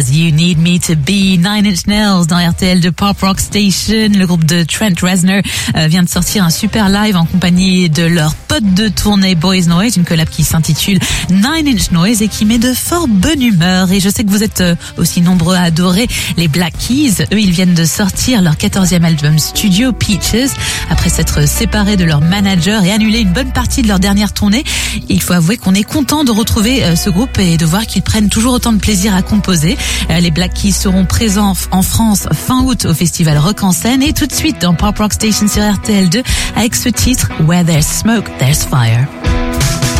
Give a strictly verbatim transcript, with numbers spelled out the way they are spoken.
You Need Me to Be, Nine Inch Nails dans R T L de Pop Rock Station. Le groupe de Trent Reznor euh, vient de sortir un super live en compagnie de leur pote de tournée Boys Noise, une collab qui s'intitule Nine Inch Noise et qui met de fort bonne humeur. Et je sais que vous êtes euh, aussi nombreux à adorer les Black Keys. Eux, ils viennent de sortir leur quatorzième album studio Peaches après s'être séparés de leur manager et annuler une bonne partie de leur dernière tournée. Et il faut avouer qu'on est content de retrouver euh, ce groupe et de voir qu'ils prennent toujours autant de plaisir à composer. Les Black Keys seront présents en France fin août au festival Rock en Seine et tout de suite dans Pop Rock Station sur R T L deux avec ce titre Where There's Smoke, There's Fire.